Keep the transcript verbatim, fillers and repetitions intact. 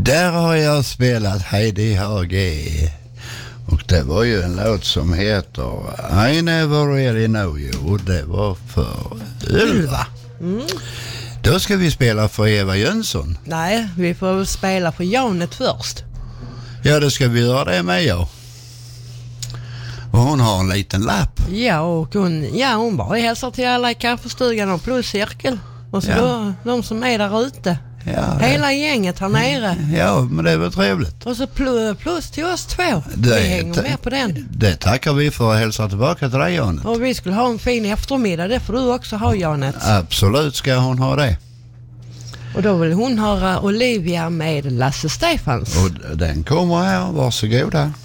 Där har jag spelat Heidi Hage. Och det var ju en låt som heter I Never Really Know You. Det var för Ylva. Mm. Då ska vi spela för Eva Jönsson. Nej, vi får spela för Janet först. Ja, det ska vi göra det med, ja. Och hon har en liten lapp. Ja, och hon, ja, hon bara hälsar till alla i kaffestugan och plus cirkel. Och så Ja. då, de som är där ute. Ja, Hela det, gänget här nere. ja, men det var trevligt. Och så plus, plus till oss två. Det, vi hänger med på den. Det tackar vi för att hälsa tillbaka till dig, Janet. Och vi skulle ha en fin eftermiddag. Det får du också ha, Janet. Absolut ska hon ha det. Och då vill hon höra Olivia med Lasse Stefans. Och den kommer här, varsågoda.